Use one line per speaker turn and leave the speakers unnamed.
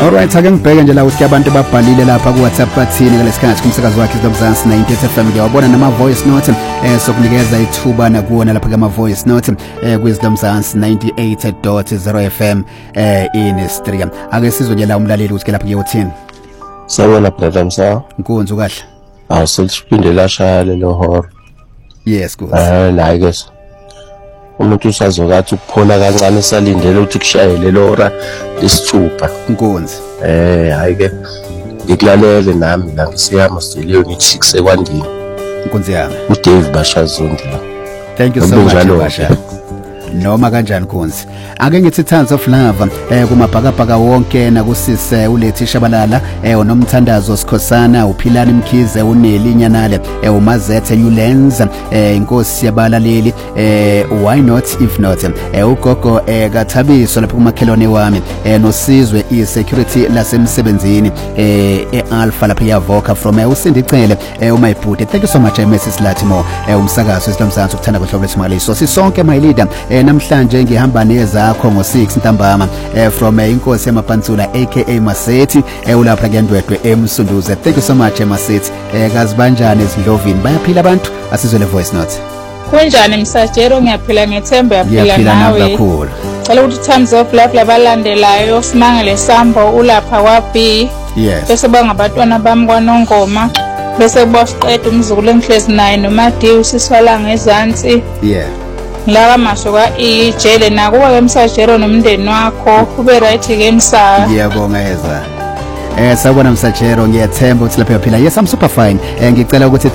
Alright, ake ngibheke nje la ukuthi abantu babhalile lapha ku WhatsApp bathini ngalesikhathi kumsakazo wakhe Zomzansi 90 FM ngiyabona nama voice note sokunikeza ithuba nakuona lapha kama voice note kwiZomzansi 98.0 FM in Stream. Ake sizwe nje la umlaleli ukuthi lapha kuyothini.
Sawona brother Msa.
Nkonzo kahle.
Awusiphinde lashaya lelo hora.
Yes good.
La ke umuntu usazokathi ukuphola kancane salindele ukuthi kushaye lelo hora lesithupha.
Nkonzo.
Hayi ke ngikulalele nami la ngisiyama studio ngithi kusekwandini.
Nkonzo yami.
uDave Bashazondi la.
Thank you so much Basha. Noma kanjani Nkonzi ake ngithi Tons of Love kumabhakabhaka wonke nakusise uLethi Shabalala unomthandazo Sikhosana uPhilani Mkhize uNeli Nyanale uMazethe Newlands inkosi yabalaleli why not if not ugogo kaThabiso lapha kumakhelwane wami noSizwe iSecurity lasemsebenzini eAlpha lapha yavoka from uSindicele uMayibhude. Thank you so much Mrs Latimo umsakazo weSizomzansi ukuthanda kwehlobo lesimali so sisonke my leader namhlanje ngihamba nezakho ngo6 ntambama from inkosi yamaPantsula aka Masethi ulapha kuyandwedwe eMsunduze. Thank you so much Masethi kazibanjani ezindlovini bayaphila abantu asizwe le voice note.
Kunjani Msajero ngiyaphila ngethemba yaphila nawe cela ukuthi Thumbs Up lapha labalandelayo Simangele Sambo ulapha kwaB bese bangabatwana bami kwaNongoma bese bosiqeda umzukulu engihlezi naye noMadi usiswala ngezansi la masho ka ijele nakuwa ke Msajero nomndeni wakho ube right ke Msa.
Ngiyabonga eza sawubona Msajero ngiyathemba ukuthi lapha yaphila. Yes I'm super fine ngicela ukuthi